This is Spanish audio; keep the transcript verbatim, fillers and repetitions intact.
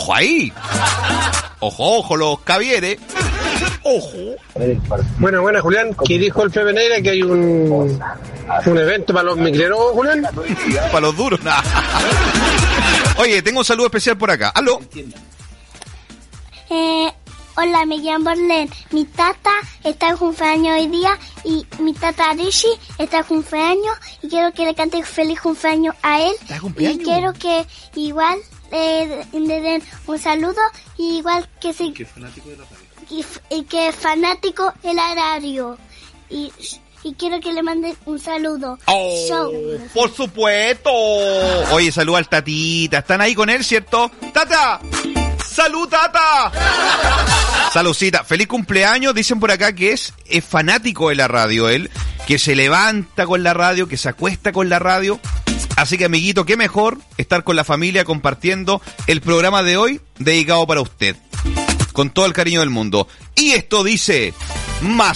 Ojo ahí. Ojo, ojo, los Cavieres. Ojo. Bueno, bueno, Julián, ¿qué dijo el Pepe Neira? Que hay un, un evento para los micreros, Julián. Para los duros, nada. Oye, tengo un saludo especial por acá. ¿Aló? Eh, hola, me llamo Orlen. Mi tata está de cumpleaños hoy día y mi tata Rishi está de cumpleaños y quiero que le cante feliz cumpleaños a él. ¿Está de cumpleaños? Y quiero que igual eh, le den un saludo y igual que se... Que es fanático de la radio. Y, y que es fanático el horario. Y, y quiero que le manden un saludo. Oh, Show. por supuesto. Oye, saluda al Tatita. ¿Están ahí con él, cierto? ¡Tata! ¡Salud, Tata! Saludcita. Feliz cumpleaños. Dicen por acá que es, es fanático de la radio él. Que se levanta con la radio, que se acuesta con la radio. Así que, amiguito, qué mejor estar con la familia compartiendo el programa de hoy dedicado para usted. Con todo el cariño del mundo. Y esto dice... Más